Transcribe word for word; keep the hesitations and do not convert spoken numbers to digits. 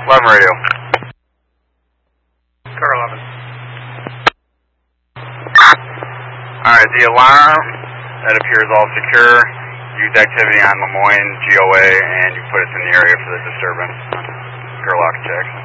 eleven radio. Car eleven. Alright, the alarm, that appears all secure. Use activity on Lemoyne, G O A, and you put us in the area for the disturbance. Gerlach check.